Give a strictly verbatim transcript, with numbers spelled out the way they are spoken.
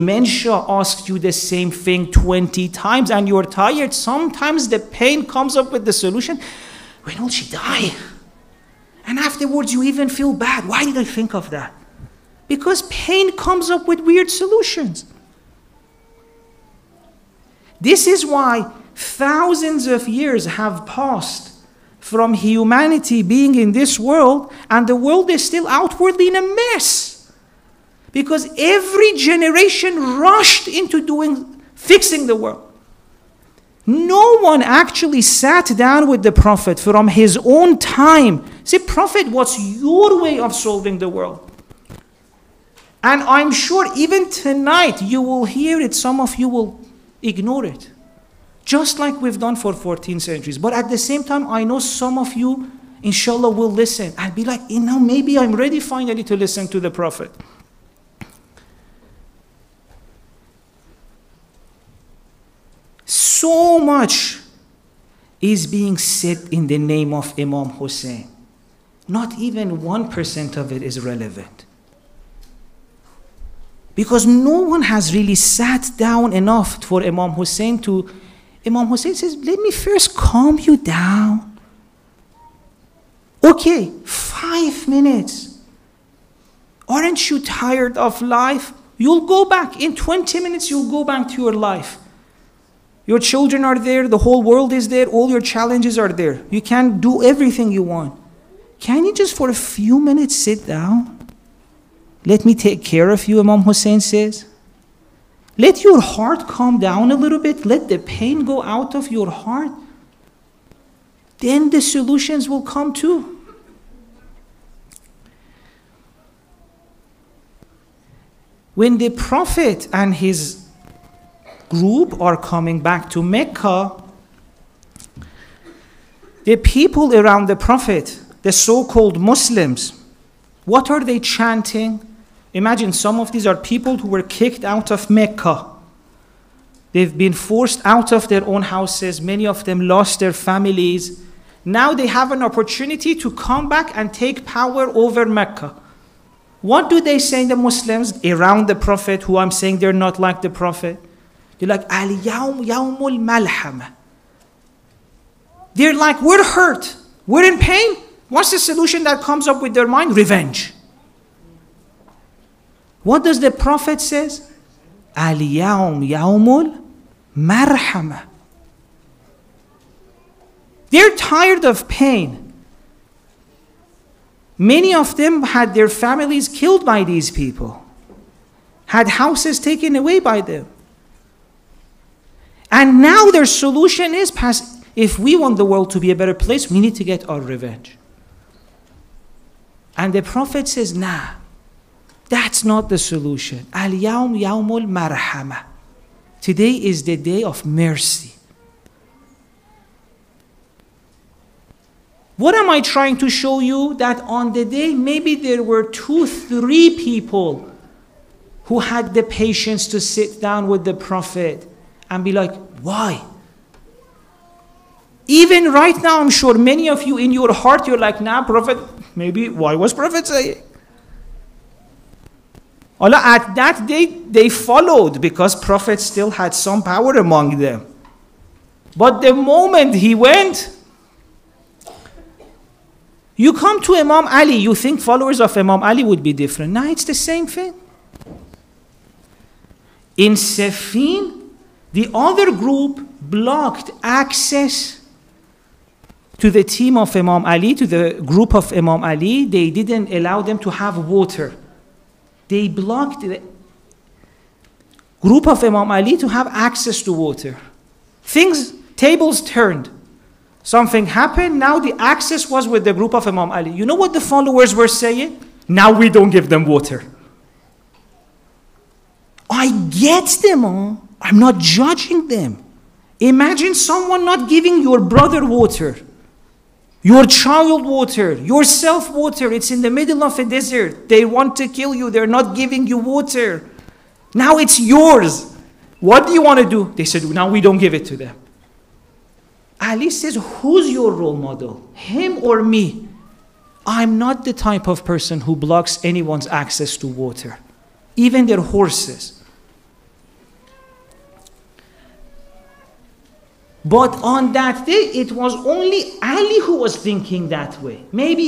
Dementia asks you the same thing twenty times and you're tired. Sometimes the pain comes up with the solution. When will she die? And afterwards you even feel bad. Why did I think of that? Because pain comes up with weird solutions. This is why thousands of years have passed from humanity being in this world, and the world is still outwardly in a mess. Because every generation rushed into doing, fixing the world. No one actually sat down with the Prophet from his own time. Say, Prophet, what's your way of solving the world? And I'm sure even tonight you will hear it, some of you will ignore it. Just like we've done for fourteen centuries. But at the same time, I know some of you, inshallah, will listen and be like, you know, maybe I'm ready finally to listen to the Prophet. So much is being said in the name of Imam Hussein. Not even one percent of it is relevant. Because no one has really sat down enough for Imam Hussein to... Imam Hussein says, let me first calm you down. Okay, five minutes. Aren't you tired of life? You'll go back. In twenty minutes, you'll go back to your life. Your children are there, the whole world is there, all your challenges are there. You can do everything you want. Can you just for a few minutes sit down? Let me take care of you, Imam Hussein says. Let your heart calm down a little bit. Let the pain go out of your heart. Then the solutions will come too. When the Prophet and his group are coming back to Mecca, the people around the Prophet, the so-called Muslims, what are they chanting? Imagine some of these are people who were kicked out of Mecca. They've been forced out of their own houses. Many of them lost their families. Now they have an opportunity to come back and take power over Mecca. What do they say, the Muslims around the Prophet, who I'm saying they're not like the Prophet? They're like, Al-Yawm Yawmul Malhama. They're like, we're hurt. We're in pain. What's the solution that comes up with their mind? Revenge. What does the Prophet says? Al-Yawm Yawmul Marhama. They're tired of pain. Many of them had their families killed by these people, had houses taken away by them. And now their solution is, if we want the world to be a better place, we need to get our revenge. And the Prophet says, nah, that's not the solution. Al-Yawm Yawmul Marhama. Today is the day of mercy. What am I trying to show you? That on the day, maybe there were two, three people who had the patience to sit down with the Prophet and be like, why? Even right now, I'm sure many of you in your heart, you're like, nah, Prophet, maybe, why was Prophet saying? Allah, at that day, they followed because Prophet still had some power among them. But the moment he went, you come to Imam Ali, you think followers of Imam Ali would be different. No, it's the same thing. In Siffin, the other group blocked access to the team of Imam Ali, to the group of Imam Ali. They didn't allow them to have water. They blocked the group of Imam Ali to have access to water. Things, tables turned. Something happened, now the access was with the group of Imam Ali. You know what the followers were saying? Now we don't give them water. I get them all. I'm not judging them. Imagine someone not giving your brother water, your child water, yourself water. It's in the middle of a desert. They want to kill you. They're not giving you water. Now it's yours. What do you want to do? They said, now we don't give it to them. Ali says, who's your role model? Him or me? I'm not the type of person who blocks anyone's access to water, even their horses. But on that day, it was only Ali who was thinking that way. Maybe